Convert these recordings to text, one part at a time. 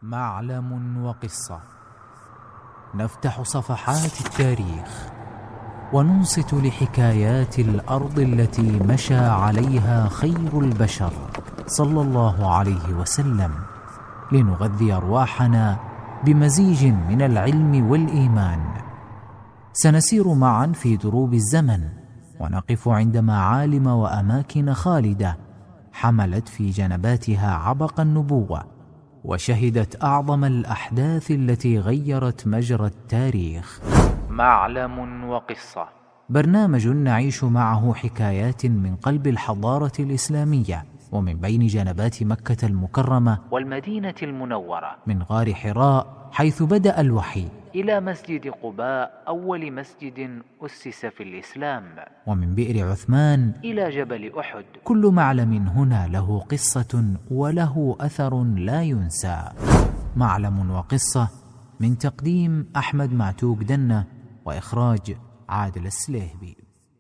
معلم وقصة. نفتح صفحات التاريخ وننصت لحكايات الأرض التي مشى عليها خير البشر صلى الله عليه وسلم، لنغذي أرواحنا بمزيج من العلم والإيمان. سنسير معا في دروب الزمن ونقف عند معالم وأماكن خالدة حملت في جنباتها عبق النبوة، وشهدت أعظم الأحداث التي غيرت مجرى التاريخ. معلم وقصة، برنامج نعيش معه حكايات من قلب الحضارة الإسلامية ومن بين جنبات مكة المكرمة والمدينة المنورة، من غار حراء حيث بدأ الوحي إلى مسجد قباء أول مسجد أسس في الإسلام، ومن بئر عثمان إلى جبل أحد. كل معلم هنا له قصة وله أثر لا ينسى. معلم وقصة، من تقديم أحمد معتوق دنة وإخراج عادل السليهبي.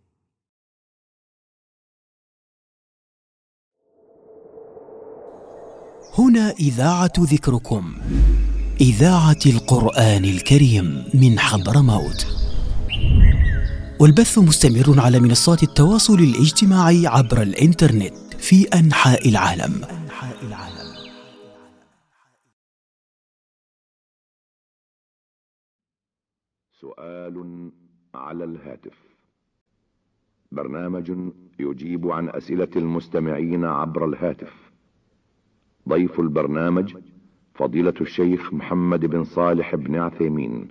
هنا إذاعة ذكركم، إذاعة القرآن الكريم من حضرموت، والبث مستمر على منصات التواصل الاجتماعي عبر الإنترنت في أنحاء العالم. سؤال على الهاتف، برنامج يجيب عن أسئلة المستمعين عبر الهاتف. ضيف البرنامج فضيلة الشيخ محمد بن صالح بن عثيمين.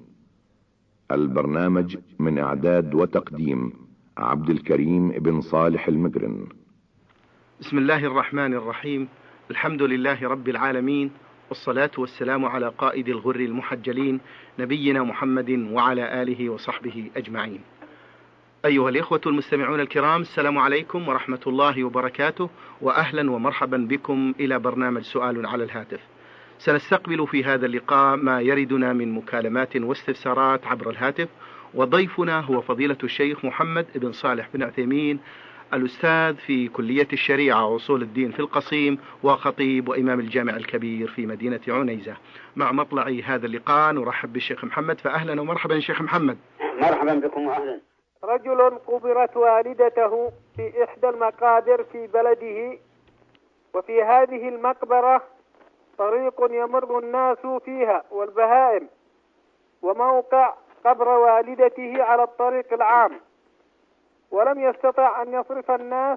البرنامج من إعداد وتقديم عبد الكريم بن صالح المقرن. بسم الله الرحمن الرحيم. الحمد لله رب العالمين، والصلاة والسلام على قائد الغر المحجلين نبينا محمد وعلى آله وصحبه أجمعين. أيها الإخوة المستمعون الكرام، السلام عليكم ورحمة الله وبركاته، وأهلا ومرحبا بكم إلى برنامج سؤال على الهاتف. سنستقبل في هذا اللقاء ما يردنا من مكالمات واستفسارات عبر الهاتف، وضيفنا هو فضيلة الشيخ محمد بن صالح بن عثيمين، الأستاذ في كلية الشريعة وأصول الدين في القصيم، وخطيب وإمام الجامع الكبير في مدينة عنيزة. مع مطلع هذا اللقاء نرحب بالشيخ محمد، فأهلا ومرحبا شيخ محمد. مرحبا بكم وأهلا. رجل قبرت والدته في إحدى المقابر في بلده، وفي هذه المقبرة طريق يمر الناس فيها والبهائم، وموقع قبر والدته على الطريق العام، ولم يستطع أن يصرف الناس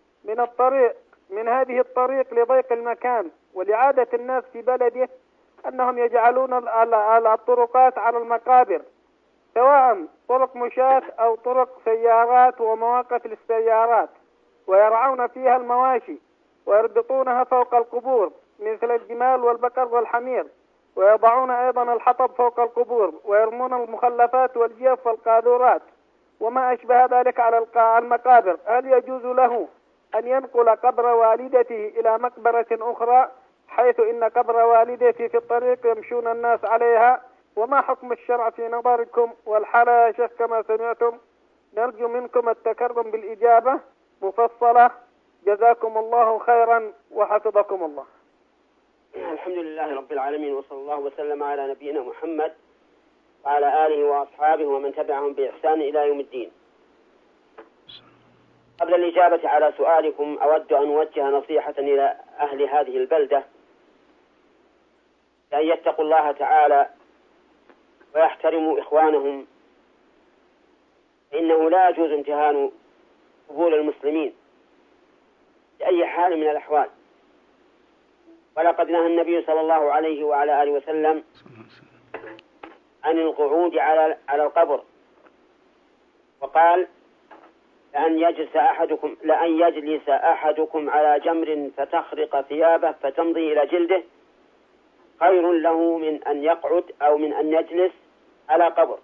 من هذه الطريق لضيق المكان، ولعادة الناس في بلده أنهم يجعلون الطرقات على المقابر، سواء طرق مشاة أو طرق سيارات ومواقف للسيارات، ويرعون فيها المواشي ويربطونها فوق القبور مثل الجمال والبقر والحمير، ويضعون أيضا الحطب فوق القبور، ويرمون المخلفات والجيف والقاذورات وما أشبه ذلك على المقابر. هل يجوز له أن ينقل قبر والدته إلى مقبرة أخرى، حيث إن قبر والدته في الطريق يمشون الناس عليها؟ وما حكم الشرع في نظركم والحالة يا شيخ كما سمعتم؟ نرجو منكم التكرم بالإجابة مفصلة، جزاكم الله خيرا وحفظكم الله. الحمد لله رب العالمين، وصلى الله وسلم على نبينا محمد وعلى آله وأصحابه ومن تبعهم بإحسان إلى يوم الدين. قبل الإجابة على سؤالكم أود أن أوجه نصيحة إلى أهل هذه البلدة أن يتقوا الله تعالى ويحترموا إخوانهم، فإنه لا يجوز امتهان قبور المسلمين بأي حال من الأحوال. ولقد نهى النبي صلى الله عليه وعلى آله وسلم عن القعود على القبر، وقال: لأن يجلس أحدكم على جمر فتخرق ثيابه فتمضي إلى جلده خير له من أن يقعد أو من أن يجلس على قبر.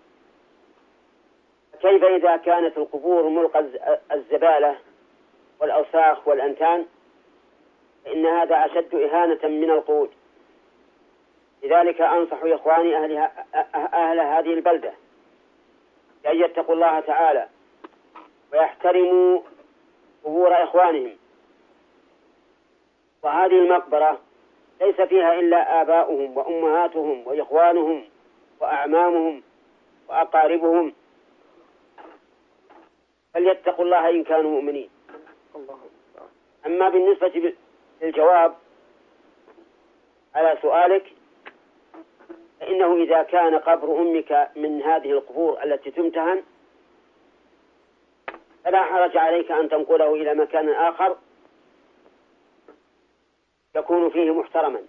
كيف إذا كانت القبور ملقى الزبالة والأوساخ والأنتان؟ فإن هذا أشد إهانة من القعود. لذلك أنصح إخواني أهل هذه البلدة أن يتقوا الله تعالى ويحترموا قبور إخوانهم. وهذه المقبرة ليس فيها إلا آباؤهم وأمهاتهم وإخوانهم وأعمامهم وأقاربهم، فليتقوا الله إن كانوا مؤمنين. أما بالنسبة للجواب على سؤالك، فإنه إذا كان قبر أمك من هذه القبور التي تمتهن فلا حرج عليك أن تنقله إلى مكان آخر يكون فيه محترما،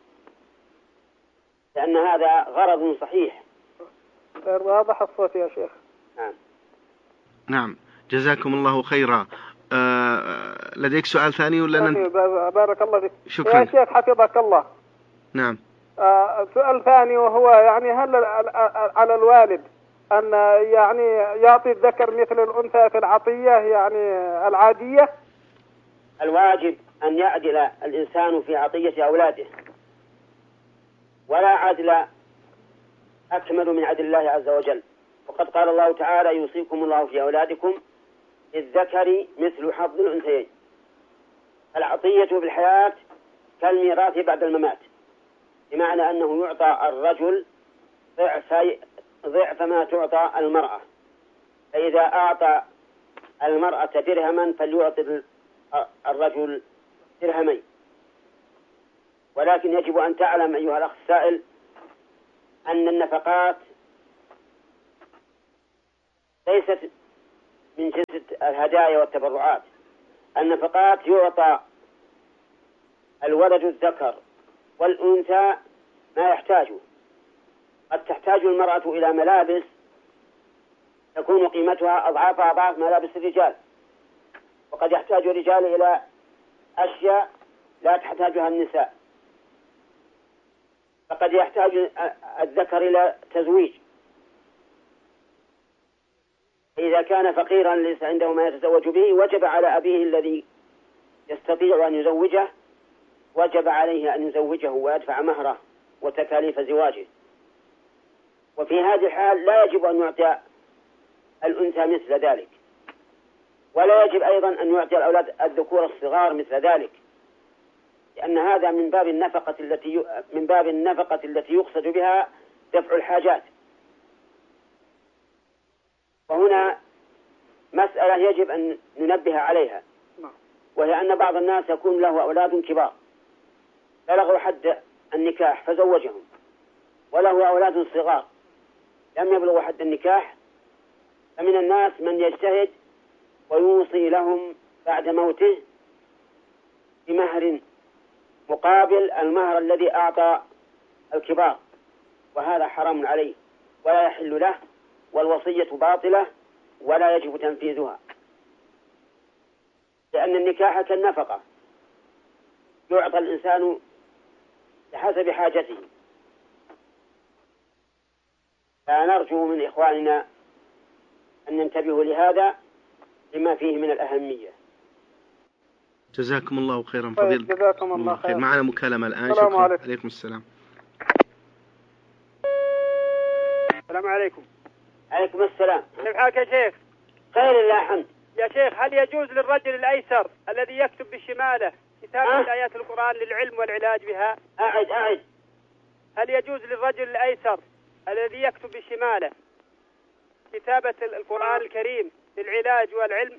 لأن هذا غرض صحيح. غير واضح الصوت يا شيخ. نعم، جزاكم الله خيرا. لديك سؤال ثاني ولا بارك الله فيك. شكرا يا شيخ حفظك الله. نعم. سؤال ثاني، وهو يعني هل على الوالد أن يعني يعطي الذكر مثل الأنثى في العطية يعني العادية؟ الواجب أن يعدل الإنسان في عطية أولاده، ولا عدل أكمل من عدل الله عز وجل. وقد قال الله تعالى: يوصيكم الله في أولادكم للذكر مثل حظ الأنثيين. العطية في الحياة كالميراث بعد الممات، بمعنى أنه يعطى الرجل ضعف ما تعطى المرأة. فإذا أعطى المرأة درهما فليعطي الرجل درهمين. ولكن يجب أن تعلم أيها الأخ السائل أن النفقات ليست من جنس الهدايا والتبرعات. النفقات يعطى الولد الذكر والأنثى ما يحتاجه. قد تحتاج المرأة إلى ملابس تكون قيمتها أضعاف ملابس الرجال، وقد يحتاج الرجال إلى أشياء لا تحتاجها النساء، فقد يحتاج الذكر إلى تزويج. إذا كان فقيرا ليس عنده ما يتزوج به، وجب على أبيه الذي يستطيع أن يزوجه وجب عليه أن يزوجه ويدفع مهره وتكاليف زواجه. وفي هذه الحال لا يجب أن يعطي الأنثى مثل ذلك، ولا يجب أيضا أن يعطي الأولاد الذكور الصغار مثل ذلك، لأن هذا من باب النفقة التي يقصد بها دفع الحاجات. وهنا مسألة يجب أن ننبه عليها، وهي أن بعض الناس يكون له أولاد كبار بلغوا حد النكاح فزوجهم، وله أولاد صغار لم يبلغوا حد النكاح، فمن الناس من يجتهد ويوصي لهم بعد موته بمهر مقابل المهر الذي أعطى الكبار، وهذا حرام عليه ولا يحل له، والوصية باطلة ولا يجب تنفيذها، لأن النكاح كالنفقة يعطى الإنسان بحسب حاجته. فنرجو من إخواننا أن ينتبهوا لهذا لما فيه من الأهمية. جزاكم الله خيرا فضيلة. جزاكم الله خير. معنا مكالمة الآن. السلام شكرا. عليكم. عليكم السلام. السلام عليكم. عليكم السلام. كيف حالك يا شيخ؟ خير لله الحمد. يا شيخ، هل يجوز للرجل الأيسر الذي يكتب بشماله كتابة آيات القرآن للعلم والعلاج بها؟ أعد. هل يجوز للرجل الأيسر الذي يكتب بشماله كتابة القرآن الكريم للعلاج والعلم؟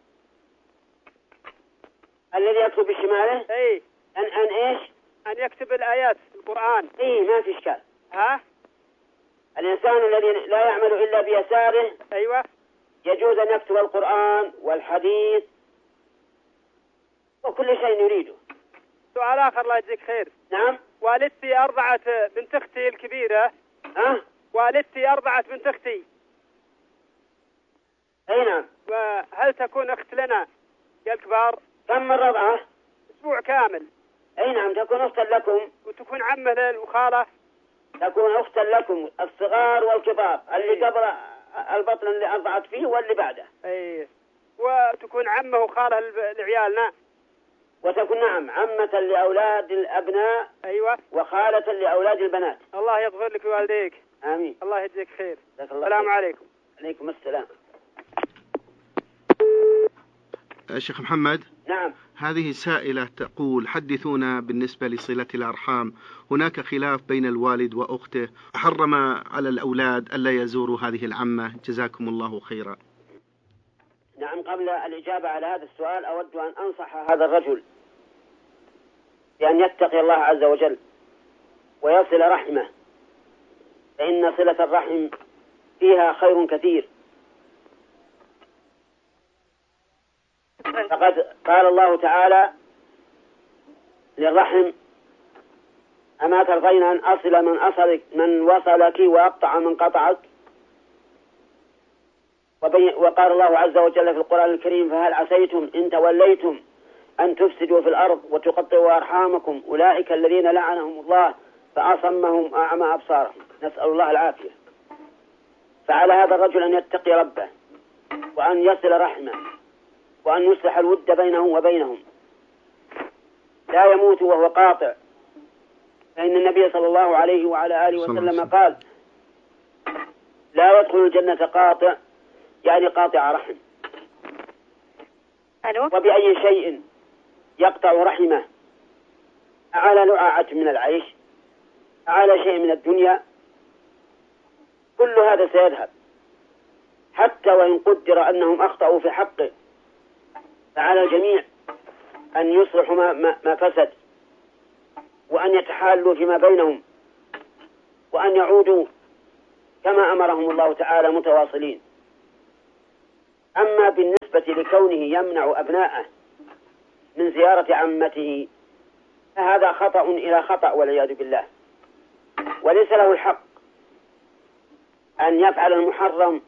الذي يكتب بشماله؟ أي. أن إيش؟ أن يكتب الآيات القرآن. إيه، ما في إشكال. ها؟ الإنسان الذي لا يعمل إلا بيساره أيوة، يجوز أن يكتب القرآن والحديث وكل شيء يريده. سؤال آخر الله يجزيك خير. نعم. والدتي أرضعت بنت أختي الكبيرة. والدتي أرضعت بنت أختي. أي نعم. وهل تكون أخت لنا يا الكبار؟ كم من رضعة؟ أسبوع كامل. أي نعم، تكون أختا لكم. وتكون عمه وخالة. تكون أختا لكم الصغار والكبار، اللي قبل البطن اللي أرضعت فيه واللي بعده. أي. وتكون عمه وخالة لعيالنا. وتكون نعم عمة لأولاد الأبناء. أيوة. وخالة لأولاد البنات. الله يغفر لك ووالديك. آمين. الله يجزيك خير. السلام عليكم. عليكم السلام. شيخ محمد. نعم. هذه سائلة تقول: حدثونا بالنسبة لصلة الأرحام، هناك خلاف بين الوالد وأخته، حرم على الأولاد ألا يزوروا هذه العمة، جزاكم الله خيرا. نعم، قبل الإجابة على هذا السؤال أود أن أنصح هذا الرجل بأن يتقي الله عز وجل ويصل رحمه، فإن صلة الرحم فيها خير كثير. فقد قال الله تعالى للرحم: أما ترضين أن أصل من وصلك وأقطع من قطعك. وقال الله عز وجل في القرآن الكريم: فهل عسيتم إن توليتم أن تفسدوا في الأرض وتقطعوا أرحامكم أولئك الذين لعنهم الله فأصمهم أعمى أبصارهم. نسأل الله العافية. فعلى هذا الرجل أن يتقي ربه وأن يصل رحمه وأن يصلح الود بينه وبينهم، لا يموت وهو قاطع، فإن النبي صلى الله عليه وعلى آله وسلم قال: لا يدخل الجنة قاطع، يعني قاطع رحم. وبأي شيء يقطع رحمه؟ على لعاعة من العيش، على شيء من الدنيا، كل هذا سيذهب، حتى وإن قدر أنهم أخطأوا في حقه، فعلى الجميع أن يصلحوا ما فسد، وأن يتحالوا فيما بينهم، وأن يعودوا كما أمرهم الله تعالى متواصلين. أما بالنسبة لكونه يمنع أبناءه من زيارة عمته فهذا خطأ إلى خطأ والعياذ بالله، وليس له الحق أن يفعل المحرم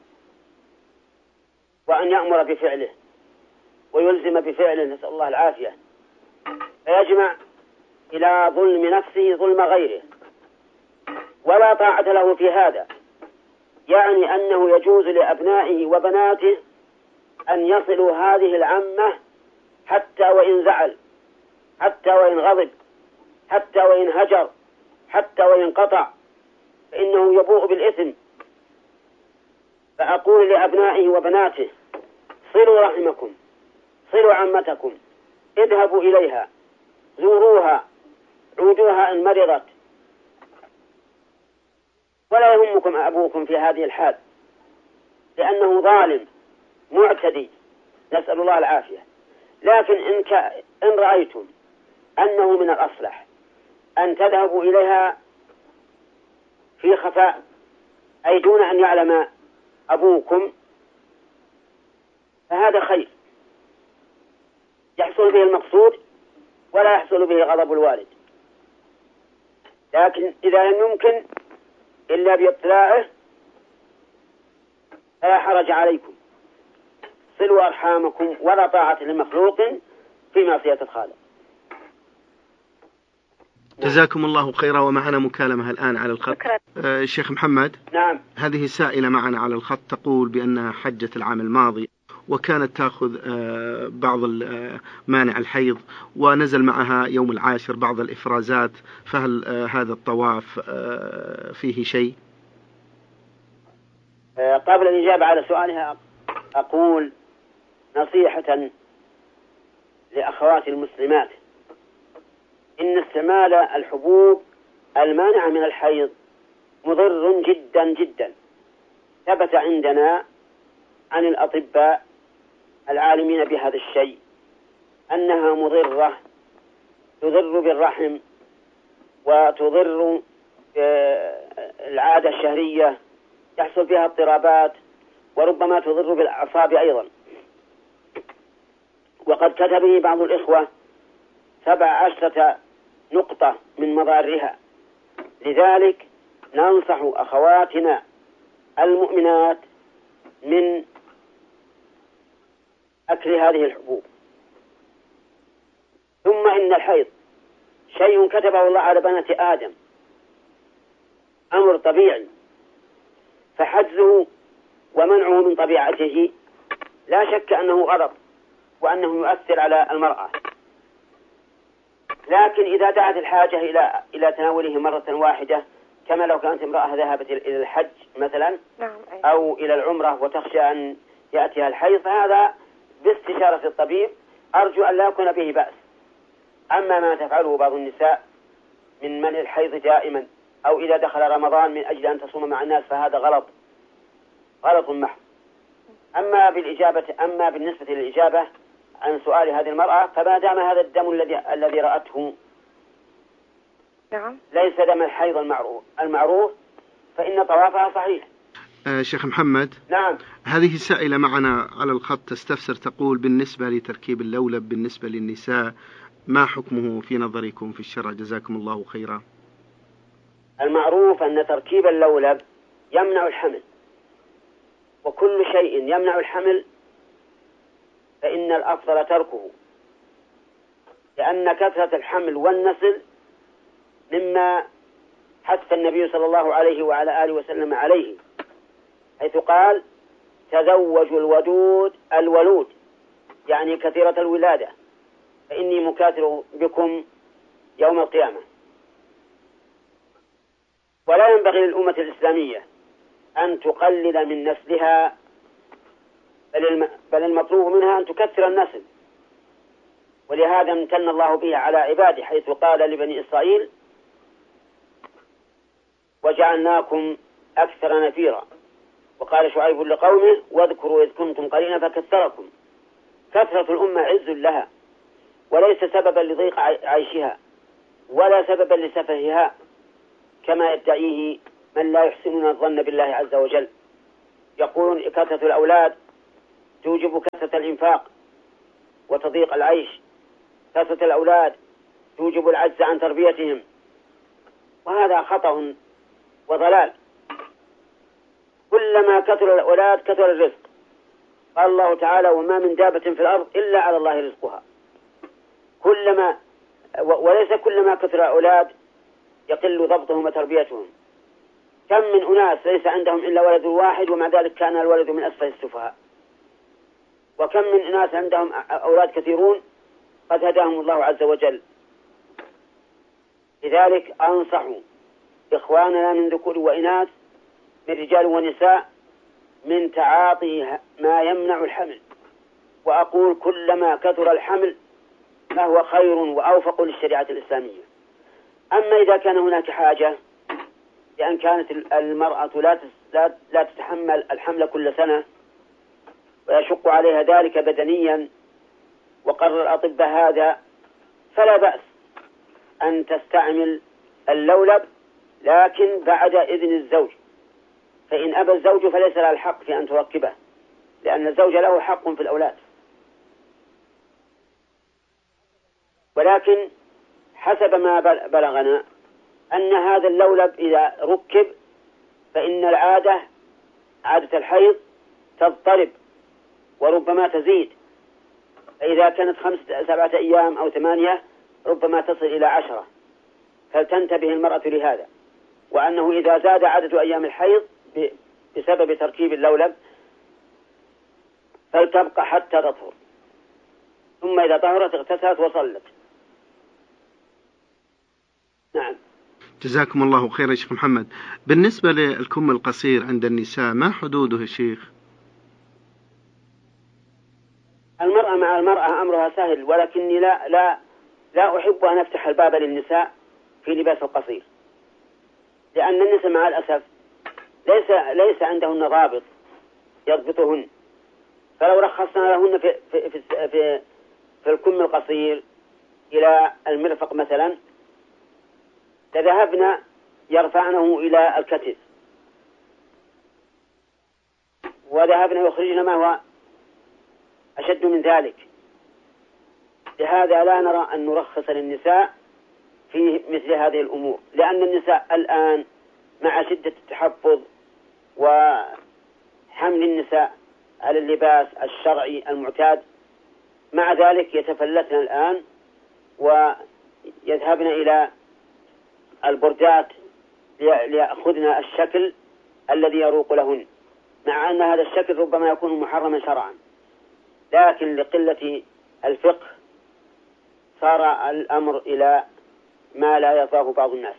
وأن يأمر بفعله ويلزم بفعله، نسأل الله العافية، فيجمع إلى ظلم نفسه ظلم غيره، ولا طاعة له في هذا. يعني أنه يجوز لأبنائه وبناته أن يصلوا هذه العمة حتى وإن زعل، حتى وإن غضب، حتى وإن هجر، حتى وإن قطع، فإنه يبوء بالإثم. فأقول لأبنائه وبناته: صلوا رحمكم، صلوا عمتكم، اذهبوا إليها، زوروها، عودوها إن مرضت، ولا يهمكم أبوكم في هذه الحال، لأنه ظالم معتدي، نسأل الله العافية. لكن إن رأيتم أنه من الأصلح أن تذهبوا إليها في خفاء، أي دون أن يعلم أبوكم، فهذا خير، يحصل به المقصود ولا يحصل به غضب الوالد. لكن إذا لم يمكن إلا بإطلاعه فلا حرج عليكم، صلوا أرحامكم، ولا طاعة لمخلوق في معصية الخالق. جزاكم الله خيرا. ومعنا مكالمة الآن على الخط. شيخ محمد. نعم. هذه سائلة معنا على الخط تقول بأنها حجت العام الماضي، وكانت تأخذ بعض مانع الحيض، ونزل معها يوم العاشر بعض الإفرازات، فهل هذا الطواف فيه شيء؟ قبل الإجابة على سؤالها أقول نصيحة لأخوات المسلمات: إن استعمال الحبوب المانعة من الحيض مضر جدا جدا. ثبت عندنا عن الأطباء العالمين بهذا الشيء أنها مضرة، تضر بالرحم وتضر العادة الشهرية، يحصل فيها اضطرابات، وربما تضر بالأعصاب أيضا. وقد كتب لي بعض الإخوة 17 نقطة من مضارها. لذلك ننصح أخواتنا المؤمنات من أكل هذه الحبوب. ثم إن الحيض شيء كتبه الله على بنات آدم، أمر طبيعي، فحجزه ومنعه من طبيعته لا شك أنه غلط وأنه يؤثر على المرأة. لكن إذا دعت الحاجة إلى تناوله مرة واحدة، كما لو كانت امرأة ذهبت إلى الحج مثلا أو إلى العمرة وتخشى أن يأتيها الحيض، فهذا باستشارة الطبيب أرجو أن لا يكون به بأس. أما ما تفعله بعض النساء من منع الحيض دائما أو إذا دخل رمضان من أجل أن تصوم مع الناس فهذا غلط محض. أما بالنسبة للإجابة عن سؤال هذه المرأة، فما دام هذا الدم الذي رأته نعم ليس دم الحيض المعروف فإن طوافها صحيح. شيخ محمد. نعم. هذه السائلة معنا على الخط تستفسر، تقول بالنسبة لتركيب اللولب بالنسبة للنساء ما حكمه في نظركم في الشرع؟ جزاكم الله خيرا. المعروف أن تركيب اللولب يمنع الحمل، وكل شيء يمنع الحمل فإن الأفضل تركه، لأن كثرة الحمل والنسل مما حث النبي صلى الله عليه وعلى آله وسلم عليه، حيث قال تزوجوا الودود الولود، يعني كثيرة الولادة، فإني مكاثر بكم يوم القيامة. ولا ينبغي للأمة الإسلامية أن تقلل من نسلها، بل المطلوب منها أن تكثر النسل، ولهذا امتن الله به على عباده حيث قال لبني إسرائيل وجعلناكم أكثر نفيرا، وقال شعيب لقومه واذكروا إذ كنتم قليلا فكثركم. كثرة الأمة عز لها وليس سببا لضيق عيشها ولا سببا لسفهها كما يدعيه من لا يحسنون الظن بالله عز وجل. يقولون كثرة الأولاد توجب كثرة الإنفاق وتضييق العيش، كثرة الأولاد توجب العجز عن تربيتهم، وهذا خطأ وضلال. كلما كثر الأولاد كثر الرزق. قال الله تعالى وما من دابة في الأرض إلا على الله رزقها. وليس كلما كثر الأولاد يقل ضبطهم وتربيتهم. كم من أناس ليس عندهم إلا ولد واحد ومع ذلك كان الولد من أسفل السفهاء، وكم من أناس عندهم أولاد كثيرون قد هداهم الله عز وجل. لذلك أنصح إخواننا من ذكور وإناث من رجال ونساء من تعاطي ما يمنع الحمل، وأقول كلما كثر الحمل فهو خير وأوفق للشريعة الإسلامية. أما إذا كان هناك حاجة، لأن كانت المرأة لا تتحمل الحمل كل سنة ويشق عليها ذلك بدنيا وقرر الأطباء هذا، فلا بأس أن تستعمل اللولب، لكن بعد إذن الزوج. فإن أبى الزوج فليس لها الحق في أن تركبه، لأن الزوج له حق في الأولاد. ولكن حسب ما بلغنا أن هذا اللولب إذا ركب فإن عادة الحيض تضطرب وربما تزيد، فإذا كانت 7 أيام أو 8 ربما تصل إلى 10، فلتنتبه المرأة لهذا، وأنه إذا زاد عدد أيام الحيض بسبب تركيب اللولب فلتبقى حتى تطهر، ثم إذا طهرت اغتسلت وصلت. نعم. جزاكم الله خيرا شيخ محمد. بالنسبة للكم القصير عند النساء ما حدوده يا شيخ؟ المرأة مع المرأة أمرها سهل، ولكني لا أحب أن أفتح الباب للنساء في لباس القصير، لأن النساء مع الأسف ليس عندهن ضابط يضبطهن. فلو رخصنا لهن في الكم القصير إلى المرفق مثلا لذهبنا يرفعنه إلى الكتف، وذهبنا يخرجنا ما هو أشد من ذلك. لهذا لا نرى أن نرخص للنساء في مثل هذه الأمور، لأن النساء الآن مع شدة التحفظ وحمل النساء على اللباس الشرعي المعتاد، مع ذلك يتفلتن الآن ويذهبن إلى البردات ليأخذن الشكل الذي يروق لهن، مع أن هذا الشكل ربما يكون محرما شرعا، لكن لقلة الفقه صار الأمر إلى ما لا يرضاه بعض الناس.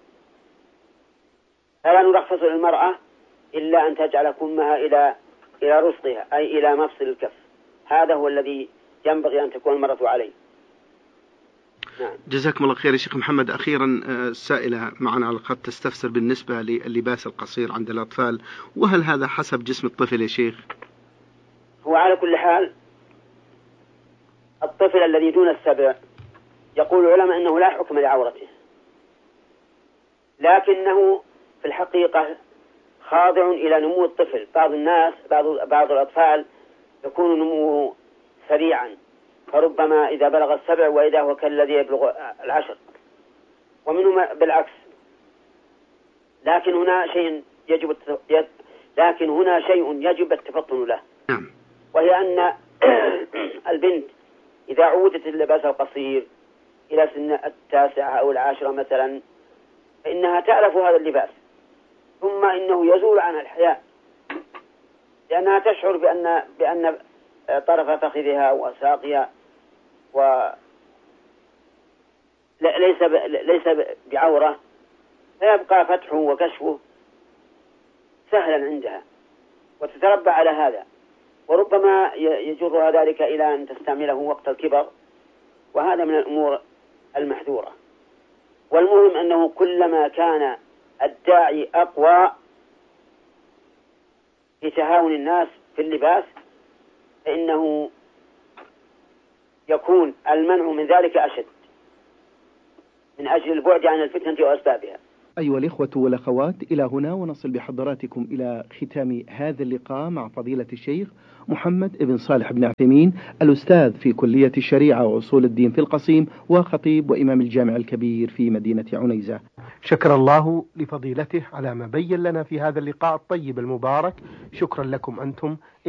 فلا نرخص للمرأة إلا أن تجعل كمها إلى رسطها، أي إلى مفصل الكف، هذا هو الذي ينبغي أن تكون المرأة عليه. نعم. جزاكم الله خير يا شيخ محمد. أخيرا السائلة معنا على الخط تستفسر بالنسبة لللباس القصير عند الأطفال، وهل هذا حسب جسم الطفل يا شيخ؟ هو على كل حال الطفل الذي دون السبع يقول العلماء أنه لا حكم لعورته، لكنه في الحقيقة خاضع إلى نمو الطفل. بعض الأطفال يكون نموه سريعا، فربما إذا بلغ السبع وإذا هو كالذي يبلغ 10، ومنهم بالعكس. لكن هنا شيء يجب التفطن له، وهي أن البنت إذا عودت اللباس القصير إلى سن 9 أو 10 مثلا، فإنها تعرف هذا اللباس، ثم إنه يزول عنها الحياء، لأنها تشعر بأن طرف فخذها وساقها ليس بعورة، فيبقى فتحه وكشفه سهلا عندها وتتربى على هذا، وربما يجرها ذلك إلى أن تستعمله وقت الكبر، وهذا من الأمور المحذورة. والمهم أنه كلما كان الداعي أقوى في تهاون الناس في اللباس فإنه يكون المنع من ذلك أشد، من أجل البعد عن الفتنة وأسبابها. أيها الإخوة والأخوات، إلى هنا ونصل بحضراتكم إلى ختام هذا اللقاء مع فضيلة الشيخ محمد بن صالح بن عثيمين، الأستاذ في كلية الشريعة وأصول الدين في القصيم، وخطيب وإمام الجامع الكبير في مدينة عنيزة. شكر الله لفضيلته على ما بين لنا في هذا اللقاء الطيب المبارك. شكرا لكم أنتم.